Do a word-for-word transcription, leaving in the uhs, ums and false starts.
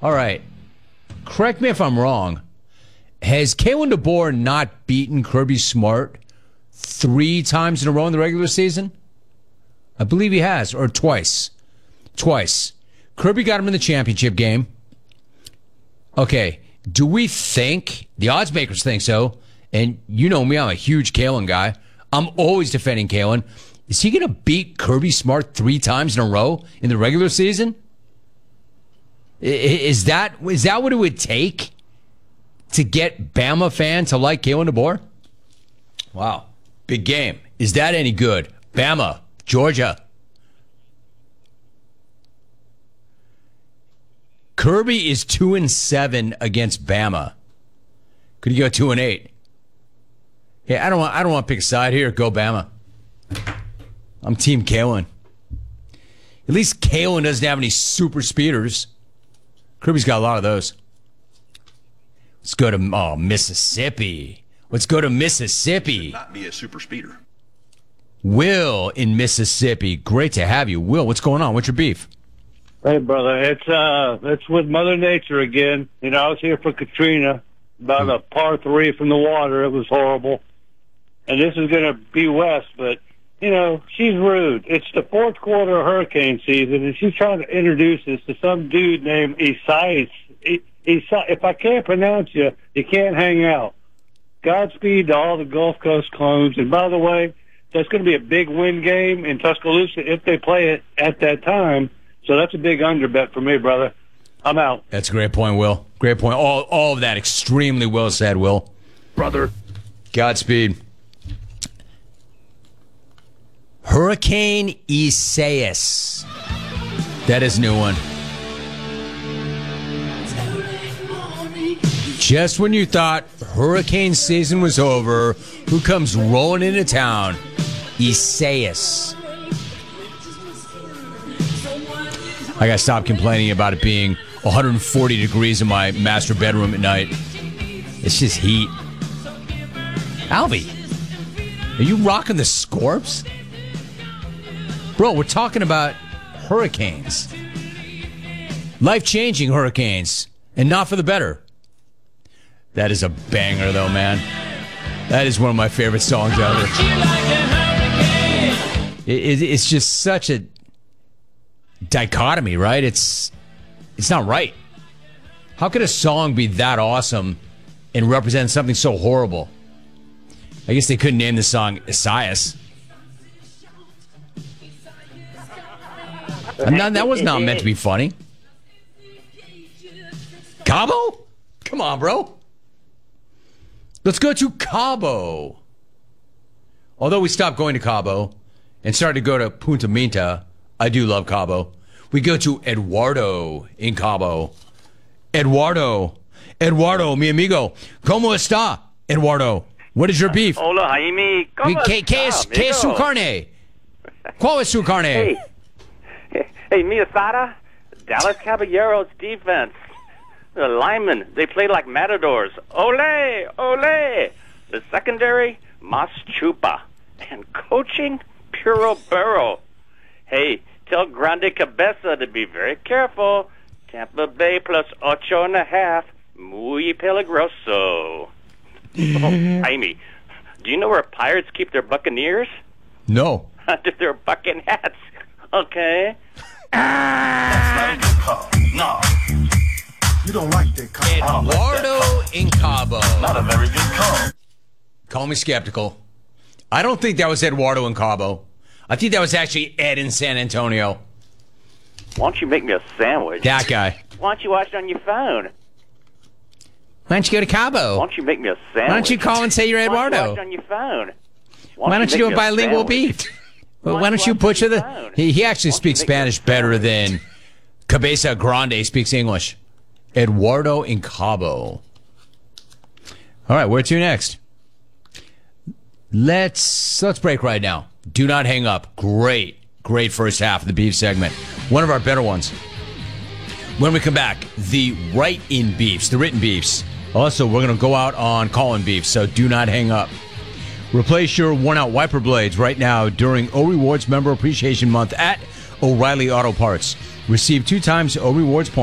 All right. Correct me if I'm wrong. Has Kalen DeBoer not beaten Kirby Smart three times in a row in the regular season? I believe he has, or twice. Twice. Kirby got him in the championship game. Okay, do we think, the odds makers think so, and you know me, I'm a huge Kalen guy. I'm always defending Kalen. Is he going to beat Kirby Smart three times in a row in the regular season? Is that is that what it would take to get Bama fan to like Kalen DeBoer? Wow. Big game. Is that any good? Bama, Georgia. Kirby is two and seven against Bama. Could he go two and eight? Yeah, I don't want I don't want to pick a side here. Go Bama. I'm Team Kalen. At least Kalen doesn't have any super speeders. Kirby's got a lot of those. Let's go to oh, Mississippi. Let's go to Mississippi. Not be a super speeder. Will in Mississippi. Great to have you. Will, what's going on? What's your beef? Hey, brother. It's uh, it's with Mother Nature again. You know, I was here for Katrina, about a par three from the water. It was horrible. And this is going to be West, but, you know, she's rude. It's the fourth quarter of hurricane season, and she's trying to introduce us to some dude named Isaias. If I can't pronounce you, you can't hang out. Godspeed to all the Gulf Coast clones. And by the way, that's going to be a big win game in Tuscaloosa if they play it at that time. So that's a big underbet for me, brother. I'm out. That's a great point, Will. Great point. All, all of that extremely well said, Will. Brother. Godspeed. Hurricane Isaias. That is a new one. Just when you thought hurricane season was over, who comes rolling into town? Isaias. I gotta stop complaining about it being one hundred forty degrees in my master bedroom at night. It's just heat. Alvy, are you rocking the Scorps? Bro, we're talking about hurricanes. Life-changing hurricanes, and not for the better. That is a banger, though, man. That is one of my favorite songs ever. It, it, it's just such a dichotomy, right? It's it's not right. How could a song be that awesome and represent something so horrible? I guess they couldn't name the song Isaias. Not, that was not meant to be funny. Cabo? Come on, bro. Let's go to Cabo. Although we stopped going to Cabo and started to go to Punta Minta, I do love Cabo. We go to Eduardo in Cabo. Eduardo. Eduardo, mi amigo. ¿Cómo está, Eduardo? What is your beef? Hola, Jaime. ¿Cómo ¿Qué, qué, es, ¿Qué es su carne? ¿Cuál es su carne? Hey, hey, hey Miyasada, Dallas Caballeros defense. The linemen, they play like matadors. Ole, ole. The secondary, Mas Chupa. And coaching, Puro Burrow. Hey, tell Grande Cabeza to be very careful. Tampa Bay plus ocho and a half. Muy peligroso. Oh, Jaime, do you know where Pirates keep their Buccaneers? No. Under their bucking hats. Okay. That's not a good call. No. You don't like that call. Eduardo like in Cabo. Not a very good call. Call me skeptical. I don't think that was Eduardo in Cabo. I think that was actually Ed in San Antonio. Why don't you make me a sandwich? That guy. Why don't you watch it on your phone? Why don't you go to Cabo? Why don't you make me a sandwich? Why don't you call and say you're Eduardo? Why don't you watch it on your phone? Why, Why don't you do make a me bilingual sandwich? beef? Why, Why don't you butcher the... He, he actually speaks Spanish better than Cabeza Grande speaks English. Eduardo in Cabo. All right, where to next? Let's let's break right now. Do not hang up. Great, great first half of the beef segment. One of our better ones. When we come back, the write-in beefs, the written beefs. Also, we're going to go out on call-in beefs, so do not hang up. Replace your worn-out wiper blades right now during O Rewards Member Appreciation Month at O'Reilly Auto Parts. Receive two times O Rewards points